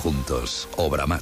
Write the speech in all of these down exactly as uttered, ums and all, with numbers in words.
juntos. Obramat.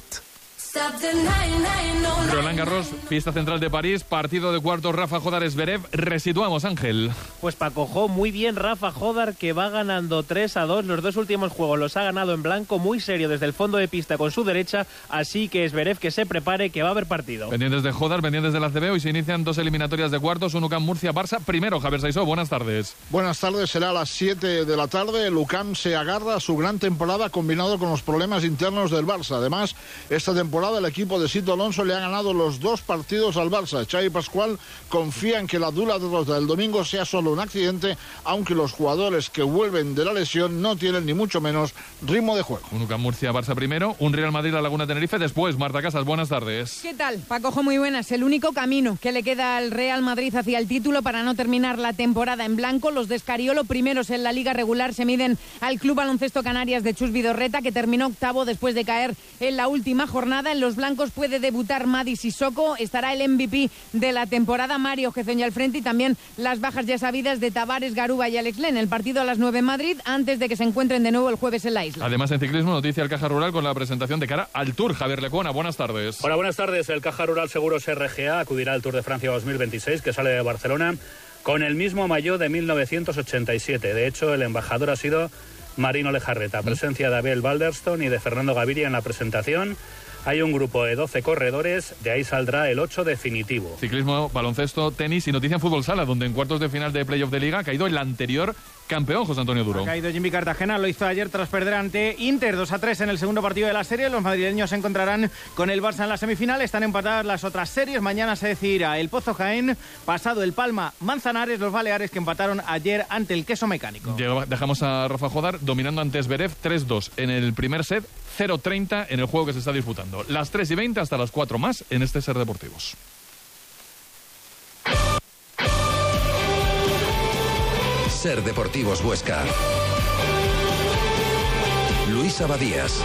Roland Garros, fiesta central de París, partido de cuartos Rafa Jodar-Zverev. Resituamos, Ángel. Pues Paco, jo, muy bien Rafa Jodar, que va ganando tres a dos. Los dos últimos juegos los ha ganado en blanco, muy serio desde el fondo de pista con su derecha. Así que Zverev que se prepare, que va a haber partido. Pendientes de Jodar, pendientes del A C B. Hoy se inician dos eliminatorias de cuartos. Un U C A M Murcia-Barça. Primero, Javier Saisó, buenas tardes. Buenas tardes, será a las siete de la tarde. El U C A M se agarra a su gran temporada combinado con los problemas internos del Barça. Además, esta temporada el equipo de Sito Alonso le ha ganado los dos partidos al Barça. Xavi Pascual confía en que la dura derrota del domingo sea solo un accidente, aunque los jugadores que vuelven de la lesión no tienen ni mucho menos ritmo de juego. Un U C A M Murcia-Barça primero, un Real Madrid-La Laguna-Tenerife después. Marta Casas, buenas tardes. ¿Qué tal? Paco, muy buenas. El único camino que le queda al Real Madrid hacia el título para no terminar la temporada en blanco. Los de Escariolo, primeros en la liga regular, se miden al Club Baloncesto Canarias de Chus Vidorreta, que terminó octavo después de caer en la última jornada. En los blancos puede debutar Madi Sissoko, estará el M V P de la temporada, Mario Gezoña al frente, y también las bajas ya sabidas de Tavares, Garuba y Alex Len. El partido a las nueve en Madrid, antes de que se encuentren de nuevo el jueves en la isla. Además, en ciclismo, noticia al Caja Rural con la presentación de cara al Tour. Javier Lecuona, buenas tardes. Hola, buenas tardes. El Caja Rural Seguros R G A acudirá al Tour de Francia dos mil veintiséis, que sale de Barcelona, con el mismo maillot de mil novecientos ochenta y siete. De hecho, el embajador ha sido Marino Lejarreta. Presencia de Abel Balderston y de Fernando Gaviria en la presentación. Hay un grupo de doce corredores, de ahí saldrá el ocho definitivo. Ciclismo, baloncesto, tenis y noticia en fútbol sala, donde en cuartos de final de playoff de Liga ha caído el anterior campeón, José Antonio Duro. Ha caído Jimmy Cartagena, lo hizo ayer tras perder ante Inter dos a tres en el segundo partido de la serie. Los madrileños se encontrarán con el Barça en la semifinal. Están empatadas las otras series. Mañana se decidirá el Pozo Jaén, pasado el Palma Manzanares, los Baleares que empataron ayer ante el Queso Mecánico. Dejamos a Rafa Jodar dominando ante Zverev tres dos en el primer set, cero treinta en el juego que se está disputando. Las tres y veinte hasta las cuatro más en este Ser Deportivos. Ser Deportivos Huesca. Luis Abadías.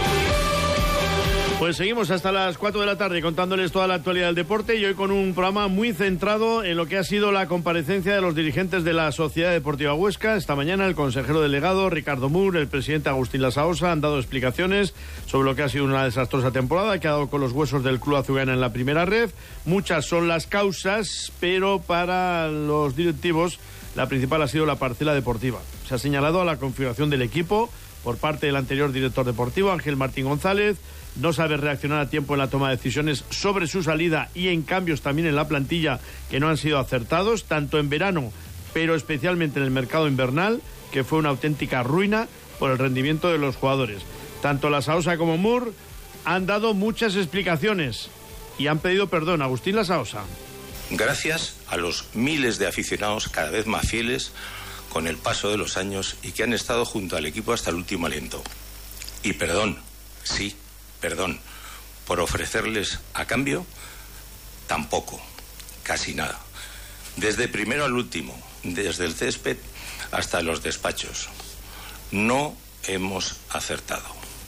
Pues seguimos hasta las cuatro de la tarde contándoles toda la actualidad del deporte, y hoy con un programa muy centrado en lo que ha sido la comparecencia de los dirigentes de la Sociedad Deportiva Huesca. Esta mañana el consejero delegado Ricardo Mur, el presidente Agustín Lasaosa han dado explicaciones sobre lo que ha sido una desastrosa temporada, que ha dado con los huesos del club azulgrana en la primera red. Muchas son las causas, pero para los directivos la principal ha sido la parcela deportiva. Se ha señalado a la configuración del equipo por parte del anterior director deportivo, Ángel Martín González, no sabe reaccionar a tiempo en la toma de decisiones sobre su salida y en cambios también en la plantilla que no han sido acertados, tanto en verano, pero especialmente en el mercado invernal, que fue una auténtica ruina por el rendimiento de los jugadores. Tanto Lasaosa como Moore han dado muchas explicaciones y han pedido perdón. Agustín Lasaosa. Gracias a los miles de aficionados cada vez más fieles con el paso de los años y que han estado junto al equipo hasta el último aliento. Y perdón, sí, perdón, por ofrecerles a cambio tampoco, casi nada. Desde primero al último, desde el césped hasta los despachos. No hemos acertado.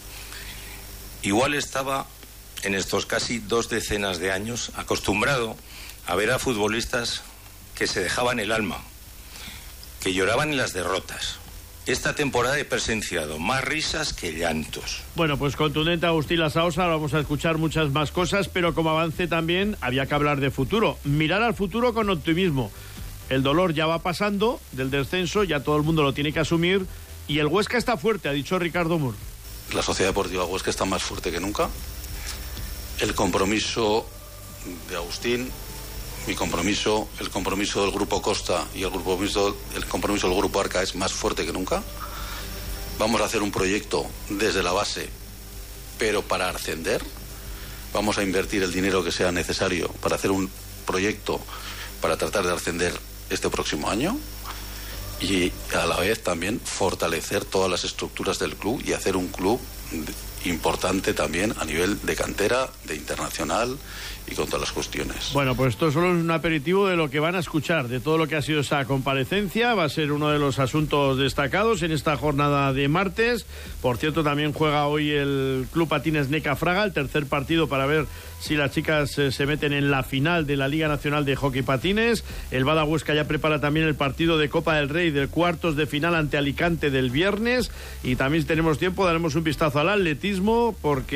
Igual estaba en estos casi dos decenas de años acostumbrado a ver a futbolistas que se dejaban el alma, que lloraban en las derrotas. Esta temporada he presenciado más risas que llantos. Bueno, pues contundente Agustín Lasaosa, ahora vamos a escuchar muchas más cosas, pero como avance también había que hablar de futuro, mirar al futuro con optimismo. El dolor ya va pasando del descenso, ya todo el mundo lo tiene que asumir, y el Huesca está fuerte, ha dicho Ricardo Mur. La Sociedad Deportiva Huesca está más fuerte que nunca. El compromiso de Agustín, mi compromiso, el compromiso del Grupo Costa y el compromiso, el compromiso del Grupo Arca es más fuerte que nunca. Vamos a hacer un proyecto desde la base, pero para ascender. Vamos a invertir el dinero que sea necesario para hacer un proyecto para tratar de ascender este próximo año, y a la vez también fortalecer todas las estructuras del club y hacer un club importante también a nivel de cantera, de internacional y con todas las cuestiones. Bueno, pues esto solo es un aperitivo de lo que van a escuchar, de todo lo que ha sido esa comparecencia. Va a ser uno de los asuntos destacados en esta jornada de martes. Por cierto, también juega hoy el Club Patines Neca Fraga, el tercer partido para ver si las chicas eh, se meten en la final de la Liga Nacional de Hockey Patines. El Bada Huesca ya prepara también el partido de Copa del Rey de cuartos de final ante Alicante del viernes. Y también, si tenemos tiempo, daremos un vistazo al atletismo, porque